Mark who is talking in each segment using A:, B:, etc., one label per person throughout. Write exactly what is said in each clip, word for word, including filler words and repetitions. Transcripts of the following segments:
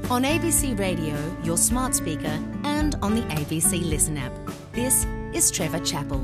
A: On A B C Radio, your smart speaker, and on the A B C Listen app. This is Trevor Chappell.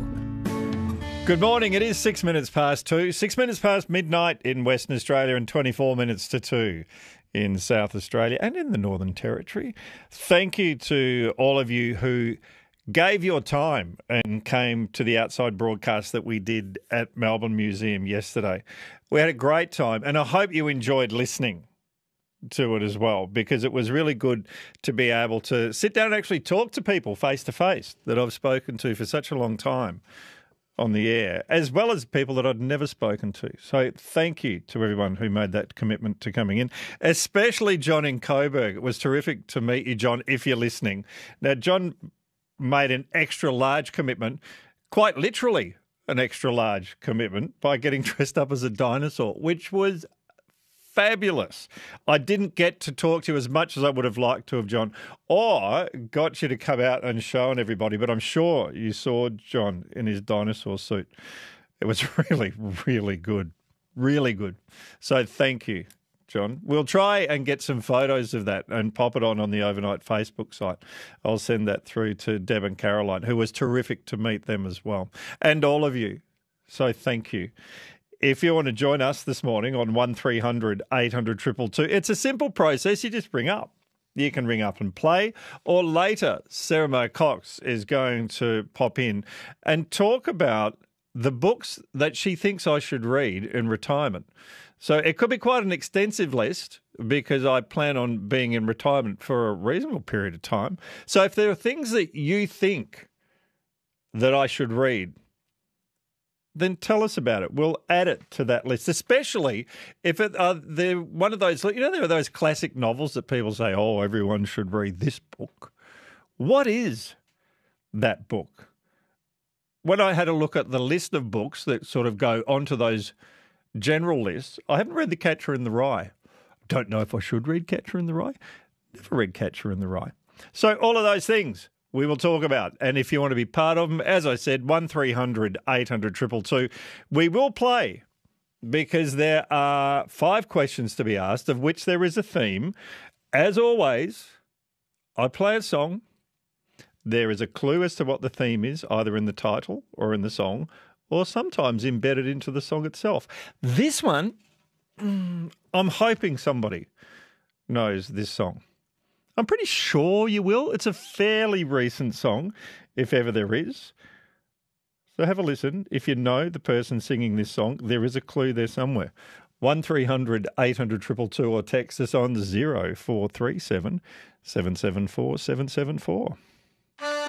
B: Good morning. It is six minutes past two, six minutes past midnight in Western Australia and twenty-four minutes to two in South Australia and in the Northern Territory. Thank you to all of you who gave your time and came to the outside broadcast that we did at Melbourne Museum yesterday. We had a great time and I hope you enjoyed listening to it as well, because it was really good to be able to sit down and actually talk to people face to face that I've spoken to for such a long time on the air, as well as people that I'd never spoken to. So thank you to everyone who made that commitment to coming in, especially John in Coburg. It was terrific to meet you, John, if you're listening. Now, John made an extra large commitment, quite literally an extra large commitment, by getting dressed up as a dinosaur, which was fabulous. I didn't get to talk to you as much as I would have liked to have, John, or got you to come out and show on everybody, but I'm sure you saw John in his dinosaur suit. It was really, really good. Really good. So thank you, John. We'll try and get some photos of that and pop it on on the Overnight Facebook site. I'll send that through to Deb and Caroline, who was terrific to meet them as well, and all of you. So thank you. If you want to join us this morning on one three hundred eight hundred two two two, it's a simple process. You just ring up. You can ring up and play, or later Sarah Mo Cox is going to pop in and talk about the books that she thinks I should read in retirement. So it could be quite an extensive list, because I plan on being in retirement for a reasonable period of time. So if there are things that you think that I should read, then tell us about it. We'll add it to that list, especially if it are they're one of those, you know, there are those classic novels that people say, oh, everyone should read this book. What is that book? When I had a look at the list of books that sort of go onto those general lists, I haven't read The Catcher in the Rye. Don't know if I should read Catcher in the Rye. Never read Catcher in the Rye. So all of those things we will talk about. And if you want to be part of them, as I said, one three hundred eight hundred two two two. We will play, because there are five questions to be asked, of which there is a theme. As always, I play a song. There is a clue as to what the theme is, either in the title or in the song, or sometimes embedded into the song itself. This one, I'm hoping somebody knows this song. I'm pretty sure you will. It's a fairly recent song, if ever there is. So have a listen. If you know the person singing this song, there is a clue there somewhere. one three hundred eight hundred two two two, or text us on zero four three seven seven seven four seven seven four.